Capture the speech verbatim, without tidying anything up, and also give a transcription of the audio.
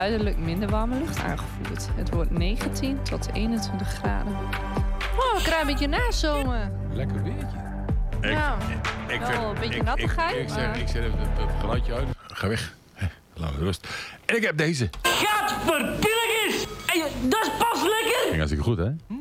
Duidelijk minder warme lucht aangevoerd. Het wordt negentien tot eenentwintig graden. Oh, ik krijg een beetje nazomen. Lekker weertje. Ja, ik, ik wel vind, een beetje ik, nattigheid. Ik, ik, maar... zeg, ik zet even het, het geluidje uit. Ga weg. Laat me rust. En ik heb deze. Gadverpilligers! Dat is pas lekker! Ging hartstikke goed, hè?